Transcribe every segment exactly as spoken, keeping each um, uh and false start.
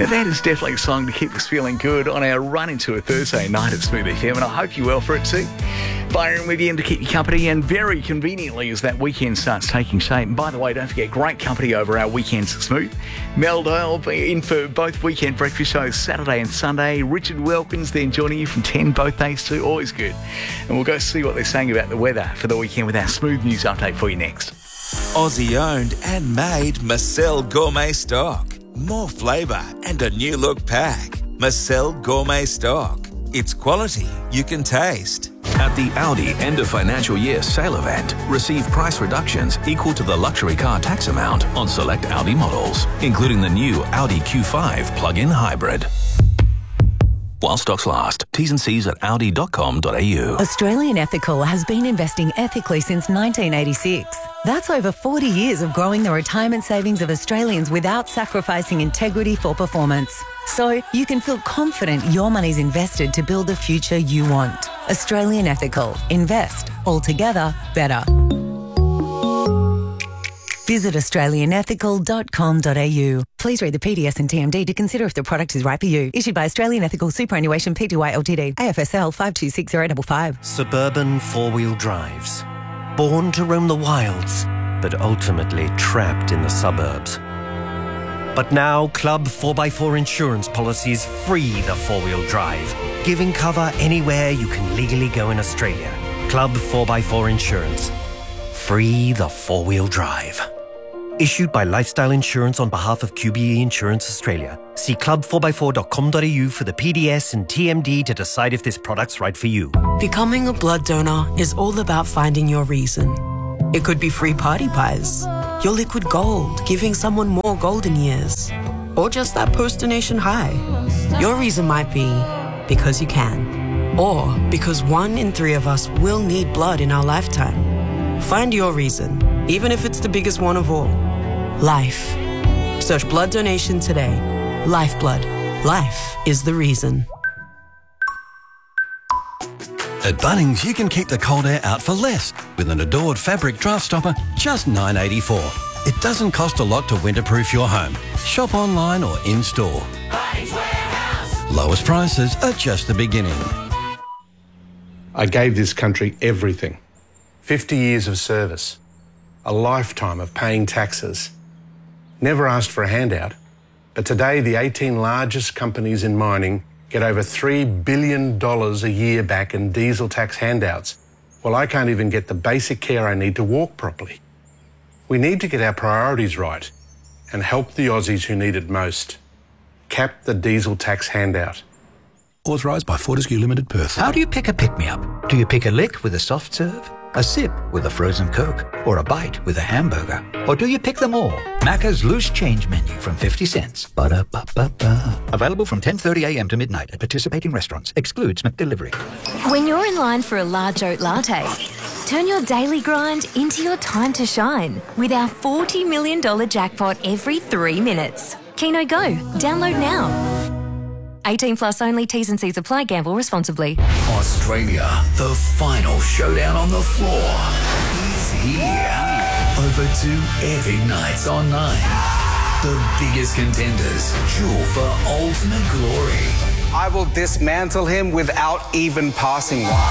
Now that is definitely a song to keep us feeling good on our run into a Thursday night at Smooth F M, and I hope you're well for it too. Byron with you to keep you company, and very conveniently as that weekend starts taking shape. And by the way, don't forget, great company over our weekends at Smooth. Mel Dale in for both weekend breakfast shows Saturday and Sunday. Richard Wilkins then joining you from ten both days too. Always good. And we'll go see what they're saying about the weather for the weekend with our Smooth News update for you next. Aussie owned and made Marcel Gourmet Stock. More flavour and a new look pack. Marcel Gourmet Stock. It's quality you can taste. At the Audi end of financial year sale event, receive price reductions equal to the luxury car tax amount on select Audi models, including the new Audi Q five plug-in hybrid. While stocks last. T's and C's at audi dot com dot a u. Australian Ethical has been investing ethically since nineteen eighty-six. That's over forty years of growing the retirement savings of Australians without sacrificing integrity for performance. So you can feel confident your money's invested to build the future you want. Australian Ethical. Invest. Altogether better. Visit australian ethical dot com dot a u. Please read the P D S and T M D to consider if the product is right for you. Issued by Australian Ethical Superannuation Pty Ltd. A F S L five two six zero five five. Suburban four-wheel drives. Born to roam the wilds, but ultimately trapped in the suburbs. But now, Club four by four insurance policies free the four-wheel drive, giving cover anywhere you can legally go in Australia. Club four by four Insurance. Free the four-wheel drive. Issued by Lifestyle Insurance on behalf of Q B E Insurance Australia. See club four by four dot com dot a u for the P D S and T M D to decide if this product's right for you. Becoming a blood donor is all about finding your reason. It could be free party pies, your liquid gold, giving someone more golden years, or just that post-donation high. Your reason might be because you can, or because one in three of us will need blood in our lifetime. Find your reason, even if it's the biggest one of all. Life. Search blood donation today. Lifeblood. Life is the reason. At Bunnings, you can keep the cold air out for less with an Adored fabric draft stopper, just nine dollars eighty-four. It doesn't cost a lot to winterproof your home. Shop online or in-store. Bunnings Warehouse. Lowest prices are just the beginning. I gave this country everything. fifty years of service. A lifetime of paying taxes. Never asked for a handout, but today the eighteen largest companies in mining get over three billion dollars a year back in diesel tax handouts. Well, I can't even get the basic care I need to walk properly. We need to get our priorities right and help the Aussies who need it most. Cap the diesel tax handout. Authorised by Fortescue Limited, Perth. How do you pick a pick-me-up? Do you pick a lick with a soft serve? A sip with a frozen Coke? Or a bite with a hamburger? Or do you pick them all? Macca's Loose Change Menu from fifty cents. Ba-da-ba-ba-ba. Available from ten thirty a m to midnight at participating restaurants. Excludes McDelivery. When you're in line for a large oat latte, turn your daily grind into your time to shine with our forty million dollars jackpot every three minutes. Keno Go. Download now. eighteen plus only. T's and C's apply. Gamble responsibly. Australia, the final showdown on the floor is here. Over two epic nights on nine. The biggest contenders duel for ultimate glory. I will dismantle him without even passing one.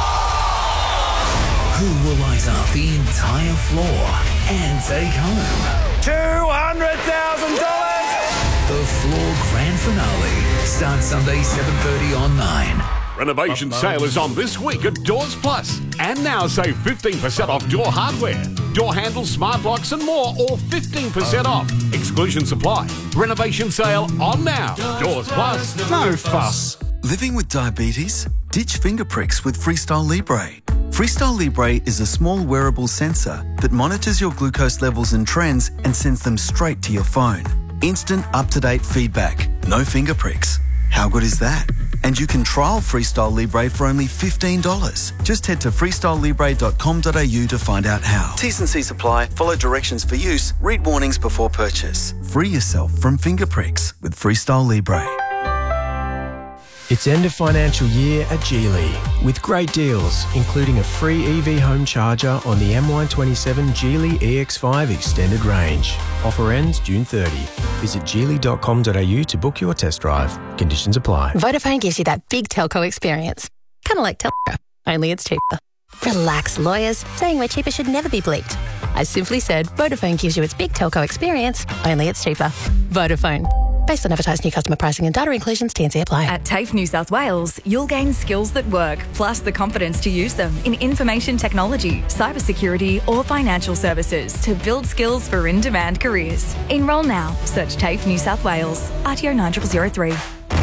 Who will light up the entire floor and take home two hundred thousand dollars? The floor grand finale starts Sunday seven thirty on nine. Renovation sale is on this week at Doors Plus. And now save fifteen percent off door hardware, door handles, smart locks and more, all fifteen percent off. Exclusion supply. Renovation sale on now. Doors Plus. No fuss. Living with diabetes? Ditch finger pricks with Freestyle Libre. Freestyle Libre is a small wearable sensor that monitors your glucose levels and trends and sends them straight to your phone. Instant up-to-date feedback. No finger pricks. How good is that? And you can trial Freestyle Libre for only fifteen dollars. Just head to freestyle libre dot com dot a u to find out how. T's and C's apply. Follow directions for use. Read warnings before purchase. Free yourself from finger pricks with Freestyle Libre. It's end of financial year at Geely, with great deals, including a free E V home charger on the M Y twenty-seven Geely E X five Extended Range. Offer ends June thirtieth. Visit geely dot com dot a u to book your test drive. Conditions apply. Vodafone gives you that big telco experience. Kind of like telco, only it's cheaper. Relax, lawyers. Saying we're cheaper should never be bleeped. I simply said Vodafone gives you its big telco experience, only it's cheaper. Vodafone. Based on advertised new customer pricing and data inclusions, T and C apply. At TAFE New South Wales, you'll gain skills that work, plus the confidence to use them in information technology, cybersecurity or financial services to build skills for in-demand careers. Enrol now. Search TAFE New South Wales. R T O nine zero zero three.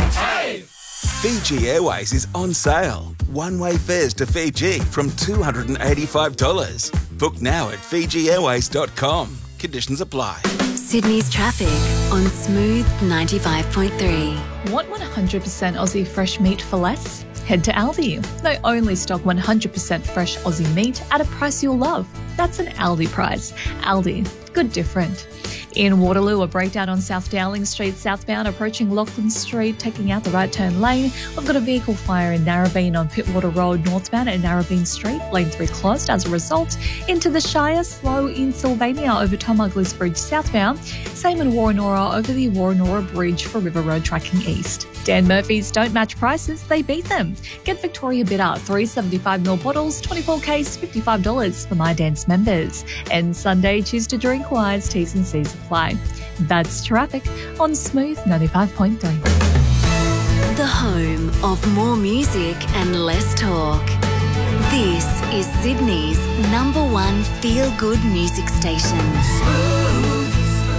Fiji Airways is on sale. One-way fares to Fiji from two hundred eighty-five dollars. Book now at fiji airways dot com. Conditions apply. Sydney's traffic on Smooth ninety-five point three. Want one hundred percent Aussie fresh meat for less? Head to Aldi. They only stock one hundred percent fresh Aussie meat at a price you'll love. That's an Aldi price. Aldi. Good different. In Waterloo, a breakdown on South Dowling Street southbound approaching Lachlan Street, taking out the right turn lane. We've got a vehicle fire in Narrabeen on Pittwater Road northbound at Narrabeen Street. Lane three closed as a result. Into the Shire, slow in Sylvania over Tom Ugly's Bridge southbound. Same in Warrenora over the Warrenora Bridge for River Road tracking east. Dan Murphy's don't match prices, they beat them. Get Victoria Bitter, three seventy-five ml bottles, twenty-four case, fifty-five dollars for My Dance members. And Sunday, choose to drink wise, T's and C's apply. That's traffic on Smooth ninety-five point three. The home of more music and less talk. This is Sydney's number one feel-good music station. Smooth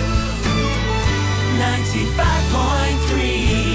ninety-five point three.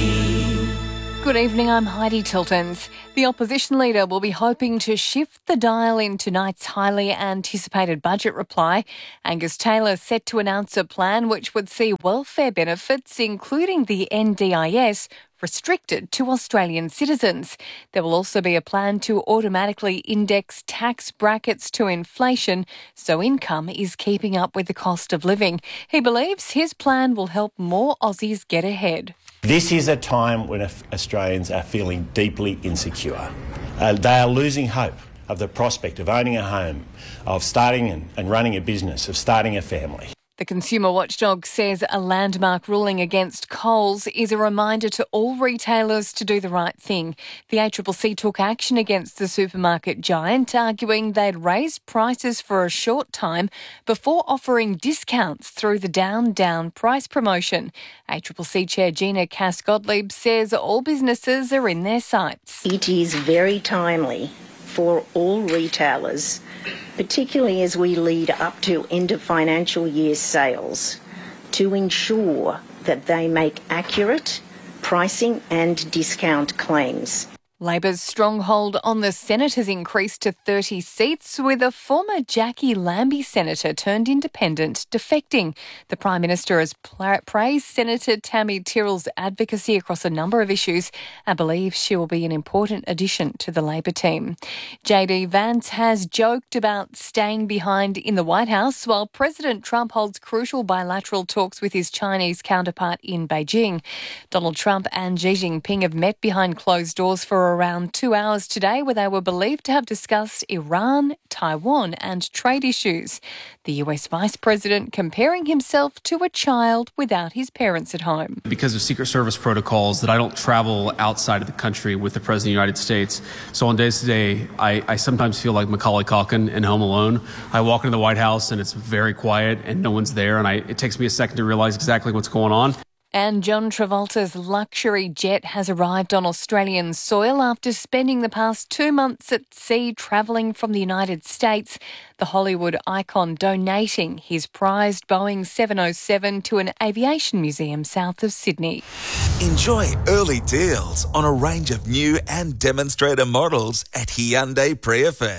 Good evening, I'm Heidi Tiltons. The opposition leader will be hoping to shift the dial in tonight's highly anticipated budget reply. Angus Taylor set to announce a plan which would see welfare benefits, including the N D I S, restricted to Australian citizens. There will also be a plan to automatically index tax brackets to inflation so income is keeping up with the cost of living. He believes his plan will help more Aussies get ahead. This is a time when Australians are feeling deeply insecure. Uh, they are losing hope of the prospect of owning a home, of starting and, and running a business, of starting a family. The Consumer Watchdog says a landmark ruling against Coles is a reminder to all retailers to do the right thing. The A C C C took action against the supermarket giant, arguing they'd raised prices for a short time before offering discounts through the Down Down price promotion. A C C C Chair Gina Cass-Gottlieb says all businesses are in their sights. It is very timely for all retailers, particularly as we lead up to end of financial year sales, to ensure that they make accurate pricing and discount claims. Labor's stronghold on the Senate has increased to thirty seats, with a former Jackie Lambie senator turned independent defecting. The Prime Minister has praised Senator Tammy Tyrrell's advocacy across a number of issues and believes she will be an important addition to the Labor team. J D Vance has joked about staying behind in the White House while President Trump holds crucial bilateral talks with his Chinese counterpart in Beijing. Donald Trump and Xi Jinping have met behind closed doors for around two hours today, where they were believed to have discussed Iran, Taiwan and trade issues. The U S Vice President comparing himself to a child without his parents at home. Because of Secret Service protocols that I don't travel outside of the country with the President of the United States. So on days today, I, I sometimes feel like Macaulay Culkin in Home Alone. I walk into the White House and it's very quiet and no one's there, and I, it takes me a second to realize exactly what's going on. And John Travolta's luxury jet has arrived on Australian soil after spending the past two months at sea travelling from the United States. The Hollywood icon donating his prized Boeing seven oh seven to an aviation museum south of Sydney. Enjoy early deals on a range of new and demonstrator models at Hyundai Prius.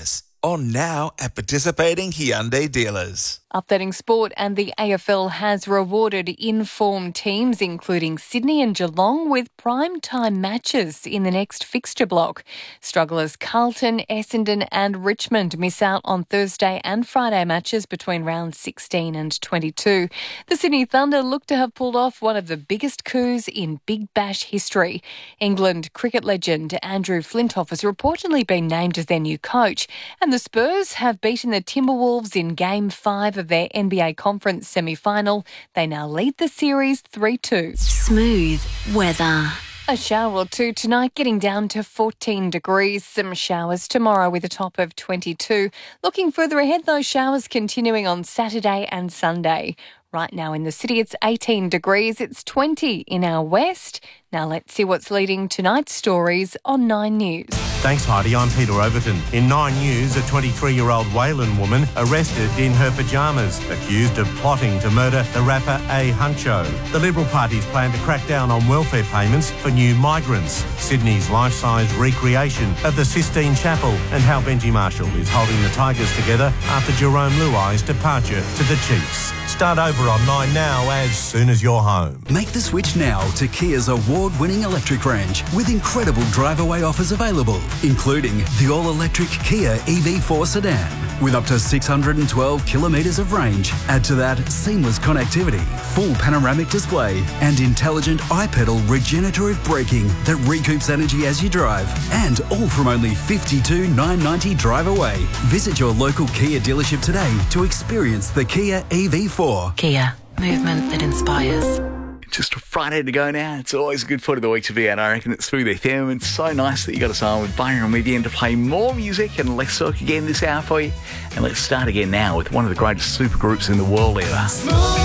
On now at participating Hyundai dealers. Updating sport, and the A F L has rewarded in-form teams, including Sydney and Geelong, with prime-time matches in the next fixture block. Strugglers Carlton, Essendon and Richmond miss out on Thursday and Friday matches between rounds sixteen and twenty-two. The Sydney Thunder look to have pulled off one of the biggest coups in Big Bash history. England cricket legend Andrew Flintoff has reportedly been named as their new coach, and the Spurs have beaten the Timberwolves in Game five of their N B A Conference semi-final. They now lead the series three two. Smooth weather. A shower or two tonight, getting down to fourteen degrees. Some showers tomorrow with a top of twenty-two. Looking further ahead, those showers continuing on Saturday and Sunday. Right now in the city, it's eighteen degrees. It's twenty in our west. Now let's see what's leading tonight's stories on Nine News. Thanks, Heidi. I'm Peter Overton. In Nine News, a twenty-three-year-old Wayland woman arrested in her pyjamas, accused of plotting to murder the rapper A. Huncho. The Liberal Party's plan to crack down on welfare payments for new migrants. Sydney's life-size recreation of the Sistine Chapel, and how Benji Marshall is holding the Tigers together after Jerome Luai's departure to the Chiefs. Start over on Nine now as soon as you're home. Make the switch now to Kia's award-winning electric range with incredible drive-away offers available, including the all-electric Kia E V four sedan with up to six hundred twelve kilometres of range. Add to that seamless connectivity, full panoramic display and intelligent iPedal regenerative braking that recoups energy as you drive, and all from only fifty-two thousand nine hundred ninety dollars drive away. Visit your local Kia dealership today to experience the Kia E V four. Kia, movement that inspires. Just a Friday to go now. It's always a good foot of the week to be at. I reckon it's Smooth F M. It's so nice that you got us on with Byron and Median to play more music, and let's talk again this hour for you. And let's start again now with one of the greatest supergroups in the world ever.